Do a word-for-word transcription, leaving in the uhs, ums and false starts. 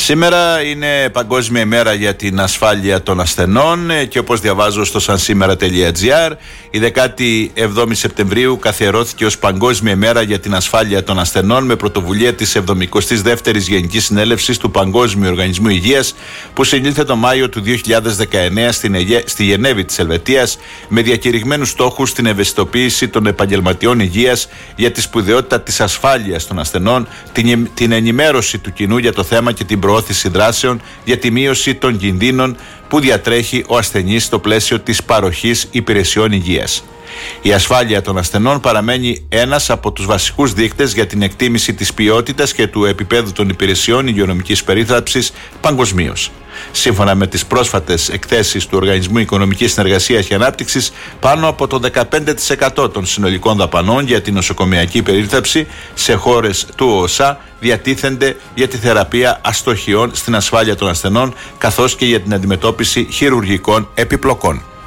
Σήμερα είναι Παγκόσμια ημέρα για την ασφάλεια των ασθενών και όπως διαβάζω στο sansimera τελεία gr, η δεκάτη εβδόμη Σεπτεμβρίου καθιερώθηκε ως Παγκόσμια ημέρα για την ασφάλεια των ασθενών με πρωτοβουλία της εβδομηκοστής δεύτερης Γενικής Συνέλευσης του Παγκόσμιου Οργανισμού Υγείας, που συνήλθε τον Μάιο του δύο χιλιάδες δεκαεννέα στην Αιγε... στη Γενέβη της Ελβετίας, με διακηρυγμένους στόχους στην ευαισθητοποίηση των επαγγελματιών υγείας για τη σπουδαιότητα της ασφάλειας των ασθενών, την, την ενημέρωση του κοινού για το θέμα και την προώθηση δράσεων για τη μείωση των κινδύνων που διατρέχει ο ασθενής στο πλαίσιο της παροχής υπηρεσιών υγείας. Η ασφάλεια των ασθενών παραμένει ένας από τους βασικούς δείκτες για την εκτίμηση της ποιότητας και του επίπεδου των υπηρεσιών υγειονομικής περίθαλψης παγκοσμίως. Σύμφωνα με τις πρόσφατες εκθέσεις του Οργανισμού Οικονομικής Συνεργασίας και Ανάπτυξης, πάνω από το δεκαπέντε τοις εκατό των συνολικών δαπανών για την νοσοκομειακή περίθαλψη σε χώρες του ΟΣΑ διατίθενται για τη θεραπεία αστοχιών στην ασφάλεια των ασθενών, καθώς και για την αντιμετώπιση χειρουργικών επιπλοκών.